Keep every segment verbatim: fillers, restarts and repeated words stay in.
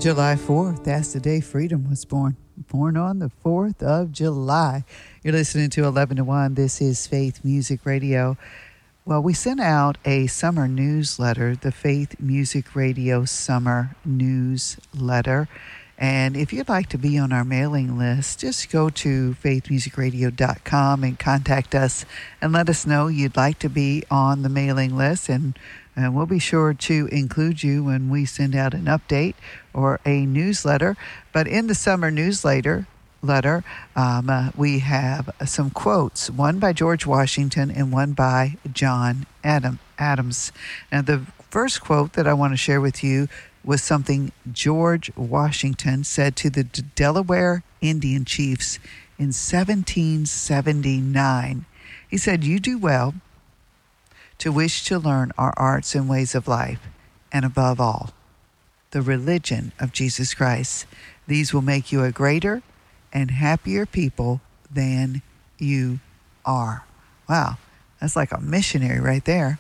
July fourth, that's the day freedom was born. Born on the fourth of July. You're listening to eleven to one. This is Faith Music Radio. Well, we sent out a summer newsletter, the Faith Music Radio Summer Newsletter. And if you'd like to be on our mailing list, just go to faith music radio dot com and contact us and let us know you'd like to be on the mailing list. And, and we'll be sure to include you when we send out an update or a newsletter. But in the summer newsletter, letter, um, uh, we have some quotes, one by George Washington and one by John Adam, Adams. Now, the first quote that I want to share with you was something George Washington said to the D- Delaware Indian chiefs in seventeen seventy-nine. He said, "You do well to wish to learn our arts and ways of life, and above all, the religion of Jesus Christ. These will make you a greater and happier people than you are." Wow, that's like a missionary right there.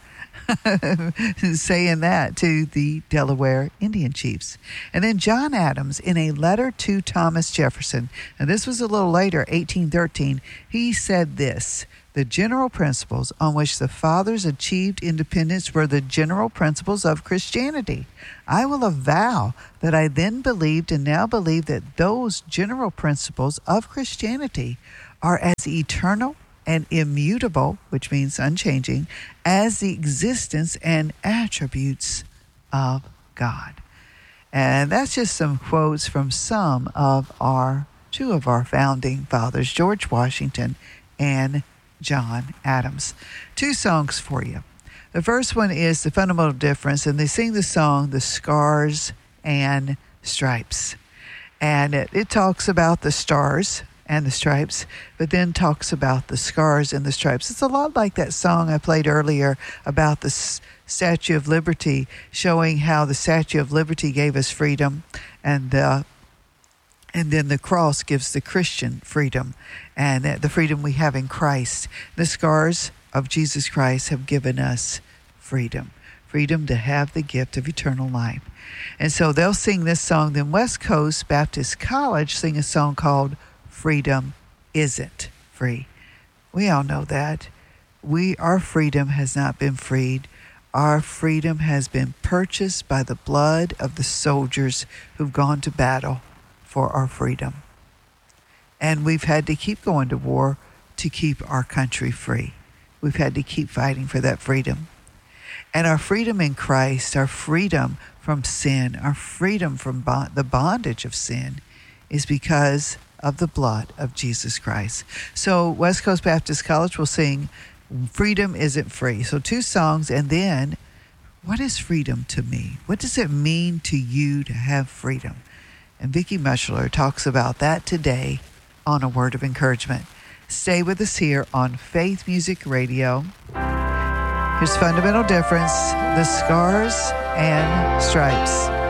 Saying that to the Delaware Indian chiefs. And then John Adams, in a letter to Thomas Jefferson, and this was a little later, eighteen thirteen, he said this: "The general principles on which the fathers achieved independence were the general principles of Christianity. I will avow that I then believed and now believe that those general principles of Christianity are as eternal and immutable," which means unchanging, "as the existence and attributes of God." And that's just some quotes from some of our, two of our founding fathers, George Washington and John Adams. Two songs for you. The first one is The Fundamental Difference, and they sing the song, The Scars and Stripes. And it, it talks about the stars and the stripes, but then talks about the scars and the stripes. It's a lot like that song I played earlier about the S- Statue of Liberty, showing how the Statue of Liberty gave us freedom, and the and then the cross gives the Christian freedom, and the freedom we have in Christ. The scars of Jesus Christ have given us freedom, freedom to have the gift of eternal life. And so they'll sing this song. Then West Coast Baptist College sing a song called Freedom Isn't Free. We all know that. We, our freedom has not been freed. Our freedom has been purchased by the blood of the soldiers who've gone to battle for our freedom. And we've had to keep going to war to keep our country free. We've had to keep fighting for that freedom. And our freedom in Christ, our freedom from sin, our freedom from bond- the bondage of sin is because of the blood of Jesus Christ. So West Coast Baptist College will sing Freedom Isn't Free. So two songs, and then what is freedom to me? What does it mean to you to have freedom? And Vicki Mushler talks about that today on A Word of Encouragement. Stay with us here on Faith Music Radio. Here's Fundamental Difference, The Scars and Stripes.